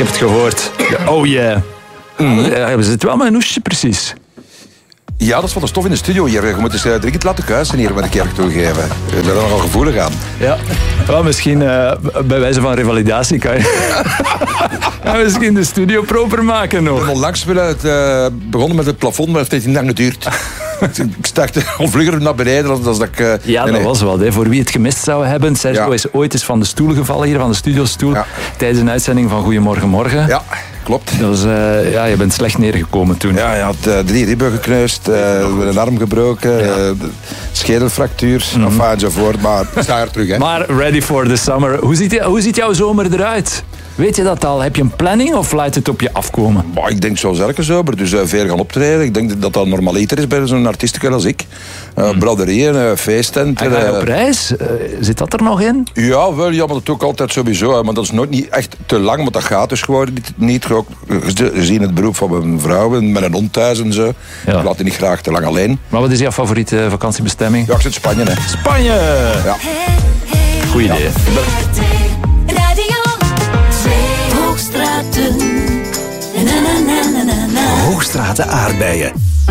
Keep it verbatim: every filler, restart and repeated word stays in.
heb het gehoord. Oh yeah. Mm-hmm. Ja, we zitten wel met een hoesje, precies. Ja, dat is van de stof in de studio hier. Je moet eens uh, drie keer laten kuisen hier met een kerk toegeven. Ik ben er nogal gevoelig aan. Ja, well, misschien uh, bij wijze van revalidatie kan je ja, misschien de studio proper maken nog. Ik ben onlangs het, uh, begonnen met het plafond, maar het heeft niet lang geduurd. Ik startte al vlugger naar beneden dan dat ik... Uh, ja, dat nee. was wel. Hè. Voor wie het gemist zou hebben, Sergio ja. is ooit eens van de stoel gevallen hier, van de studiostoel, ja. tijdens een uitzending van Goedemorgen Morgen. Ja, klopt. Dat was, uh, ja, je bent slecht neergekomen toen. Ja, je had uh, drie ribben gekneusd, uh, een arm gebroken, ja. uh, schedelfractuur, mm-hmm. enfin, enzovoort. Maar ik sta er terug, hè. Maar ready for the summer. Hoe ziet, hoe ziet jouw zomer eruit? Weet je dat al? Heb je een planning of laat het op je afkomen? Maar ik denk zoals elke zomer, dus uh, veel gaan optreden. Ik denk dat dat normaliter is bij zo'n artiesten als ik. Uh, mm. Braderieën, uh, feesten. En ga je op reis? Uh, zit dat er nog in? Ja, wel, ja, maar dat doe ik altijd sowieso. Hè, maar dat is nooit niet echt te lang, want dat gaat dus gewoon niet. niet ook, gezien het beroep van mijn vrouw, met een hond thuis en zo. Ja. Ik laat die niet graag te lang alleen. Maar wat is jouw favoriete vakantiebestemming? Ja, ik zit in Spanje, hè. Spanje! Ja. Goeie idee. Hoogstraten aardbeien.